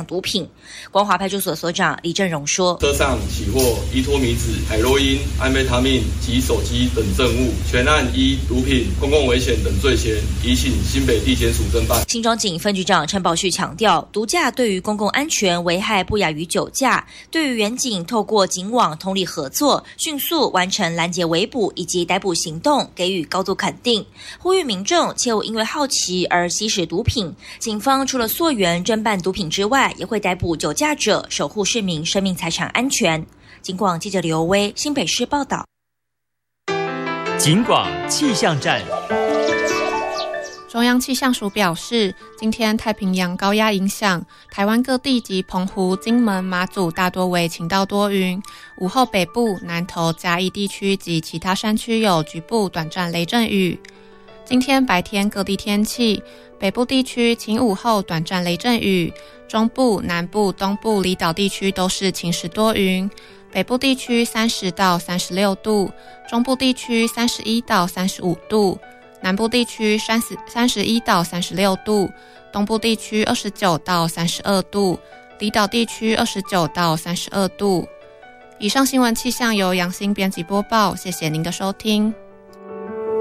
毒品。光华派出所所长李正荣说， 车上起获依托米脂、海洛因、安非他命及手机等证物，全案依毒品、公共危险等罪嫌，移请新北地检署侦办。 新庄警分局长陈宝旭强调，毒驾对于公共安全危害不亚于酒驾，对于远警透过警网通力合作，迅速完成拦截围捕以及逮捕行动，给予高度肯定，呼吁民众切勿因为好奇而吸食毒品。警方除了溯源侦办毒品之外，也会逮捕酒驾者，守护市民生命财产安全。警广记者刘威新北市报道。 警广气象站。 中央气象署表示，今天太平洋高压影响，台湾各地及澎湖、金门、马祖大多为晴到多云，午后北部、南投、嘉义地区及其他山区有局部短暂雷阵雨。今天白天各地天气，北部地区晴午后短暂雷阵雨，中部、南部、东部离岛地区都是晴时多云，北部地区30到36度，中部地区31到35度，南部地区31到36度，东部地区29到32度，离岛地区29到32度。以上新闻气象由杨欣编辑播报，谢谢您的收听。